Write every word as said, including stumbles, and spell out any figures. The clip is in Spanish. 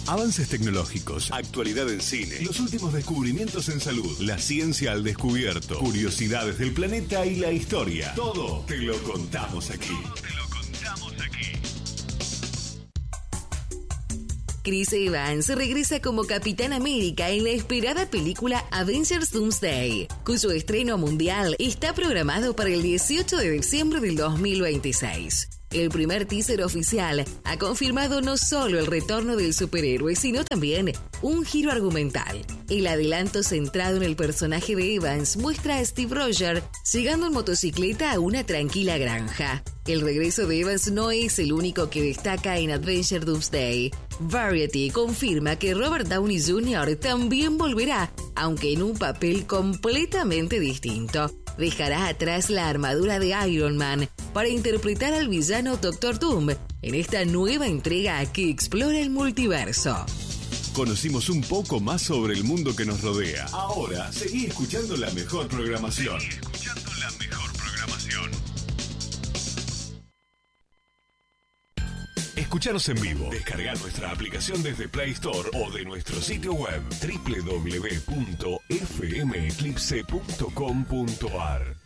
Avances tecnológicos, actualidad en cine, los últimos descubrimientos en salud, la ciencia al descubierto, curiosidades del planeta y la historia. Todo te lo contamos aquí. Todo te lo contamos aquí. Chris Evans regresa como Capitán América en la esperada película Avengers Doomsday, cuyo estreno mundial está programado para el dieciocho de diciembre del dos mil veintiséis. El primer teaser oficial ha confirmado no solo el retorno del superhéroe, sino también un giro argumental. El adelanto centrado en el personaje de Evans muestra a Steve Rogers llegando en motocicleta a una tranquila granja. El regreso de Evans no es el único que destaca en Avengers Doomsday. Variety confirma que Robert Downey junior también volverá, aunque en un papel completamente distinto. Dejará atrás la armadura de Iron Man para interpretar al villano Doctor Doom en esta nueva entrega que explora el multiverso. Conocimos un poco más sobre el mundo que nos rodea. Ahora, seguí escuchando la mejor programación. Seguí escuchando la mejor programación. Escuchanos en vivo. Descarga nuestra aplicación desde Play Store o de nuestro sitio web doble u doble u doble u punto f m eclipse punto com punto a r.